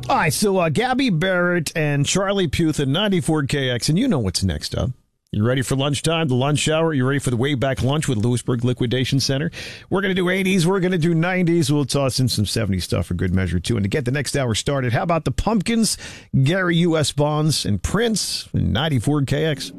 All right, so Gabby Barrett and Charlie Puth at 94KX, and you know what's next up. You ready for lunchtime, the lunch hour? You ready for the way back lunch with Lewisburg Liquidation Center? We're going to do 80s. We're going to do 90s. We'll toss in some 70s stuff for good measure, too. And to get the next hour started, how about the Pumpkins, Gary U.S. Bonds, and Prince, and 94KX?